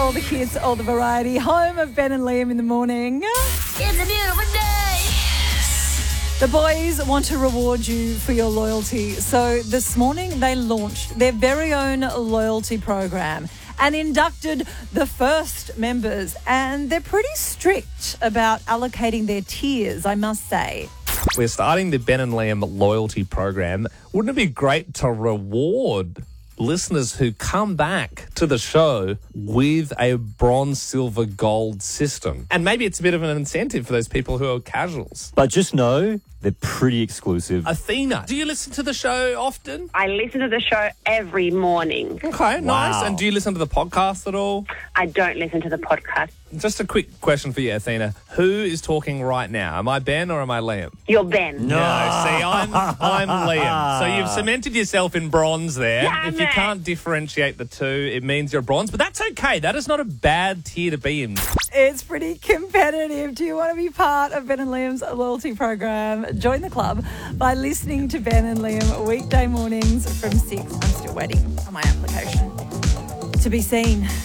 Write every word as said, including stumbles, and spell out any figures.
all the kids, all the variety. Home of Ben and Liam in the morning. It's a beautiful day. The boys want to reward you for your loyalty. So this morning they launched their very own loyalty program and inducted the first members. And they're pretty strict about allocating their tiers, I must say. We're starting the Ben and Liam loyalty program. Wouldn't it be great to reward listeners who come back to the show with a bronze, silver, gold system? And maybe it's a bit of an incentive for those people who are casuals. But just know they're pretty exclusive. Athena, do you listen to the show often? I listen to the show every morning. Okay, nice. Wow. And do you listen to the podcast at all? I don't listen to the podcast. Just a quick question for you, Athena. Who is talking right now? Am I Ben or am I Liam? You're Ben. No, see, I'm I'm Liam. So you've cemented yourself in bronze there. Damn if you it. can't differentiate the two, it means you're bronze. But that's okay. That is not a bad tier to be in. It's pretty competitive. Do you want to be part of Ben and Liam's loyalty program? Join the club by listening to Ben and Liam weekday mornings from six. I'm still waiting on my application to be seen.